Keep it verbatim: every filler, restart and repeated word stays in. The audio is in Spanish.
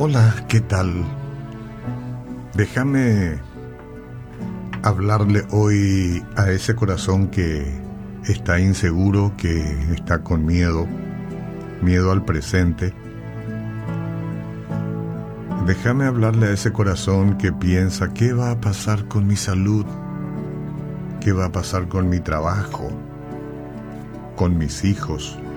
Hola, ¿qué tal? Déjame hablarle hoy a ese corazón que está inseguro, que está con miedo, miedo al presente. Déjame hablarle a ese corazón que piensa, ¿qué va a pasar con mi salud? ¿Qué va a pasar con mi trabajo? ¿Con mis hijos?